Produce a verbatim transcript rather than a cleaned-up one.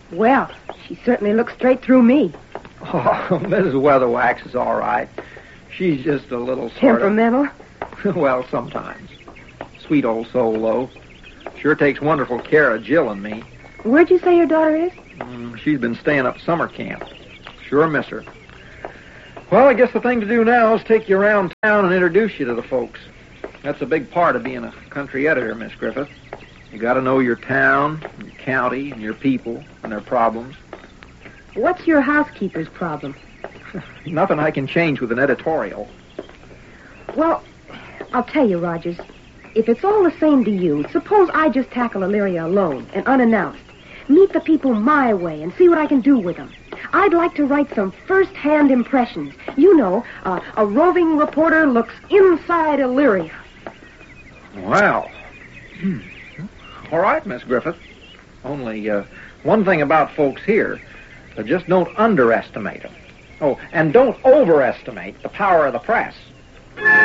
Well, she certainly looks straight through me. Oh, Missus Weatherwax is all right. She's just a little sort Temperamental? of... Well, sometimes. Sweet old soul, though. Sure takes wonderful care of Jill and me. Where'd you say your daughter is? Mm, she's been staying up summer camp. Sure miss her. Well, I guess the thing to do now is take you around town and introduce you to the folks. That's a big part of being a country editor, Miss Griffith. You got to know your town, your county, and your people, and their problems. What's your housekeeper's problem? Nothing I can change with an editorial. Well, I'll tell you, Rogers. If it's all the same to you, suppose I just tackle Illyria alone and unannounced. Meet the people my way and see what I can do with them. I'd like to write some first-hand impressions. You know, uh, a roving reporter looks inside Illyria. Well, all right, Miss Griffith. Only uh, one thing about folks here, uh, just don't underestimate them. Oh, and don't overestimate the power of the press.